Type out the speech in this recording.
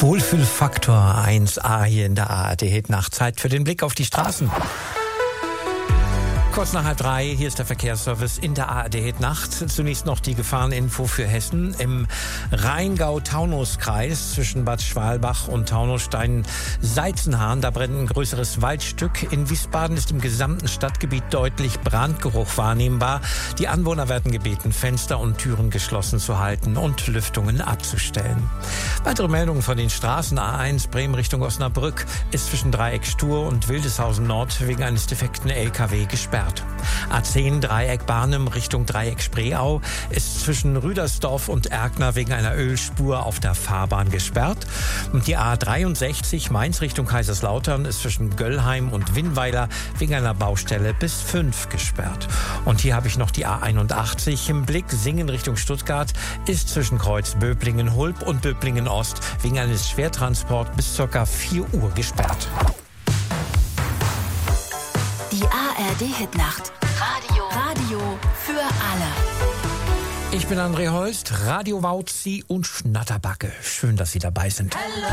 Wohlfühlfaktor 1a hier in der ARD-Hit-Nacht. Zeit für den Blick auf die Straßen. Kurz nach 2:30, hier ist der Verkehrsservice in der ARD-Hit-Nacht. Zunächst noch die Gefahreninfo für Hessen. Im Rheingau-Taunus-Kreis zwischen Bad Schwalbach und Taunusstein-Seizenhahn, da brennt ein größeres Waldstück. In Wiesbaden ist im gesamten Stadtgebiet deutlich Brandgeruch wahrnehmbar. Die Anwohner werden gebeten, Fenster und Türen geschlossen zu halten und Lüftungen abzustellen. Weitere Meldungen von den Straßen. A1 Bremen Richtung Osnabrück ist zwischen Dreieck Stur und Wildeshausen Nord wegen eines defekten LKW gesperrt. A10 Dreieck Barnim Richtung Dreieck Spreeau ist zwischen Rüdersdorf und Erkner wegen einer Ölspur auf der Fahrbahn gesperrt. Und die A63 Mainz Richtung Kaiserslautern ist zwischen Göllheim und Winnweiler wegen einer Baustelle bis 5 gesperrt. Und hier habe ich noch die A81 im Blick. Singen Richtung Stuttgart ist zwischen Kreuz-Böblingen-Hulb und Böblingen-Ost wegen eines Schwertransports bis ca. 4 Uhr gesperrt. Die ARD-Hitnacht. Radio für alle. Ich bin André Holst, Radio Wauzi und Schnatterbacke. Schön, dass Sie dabei sind. Hello.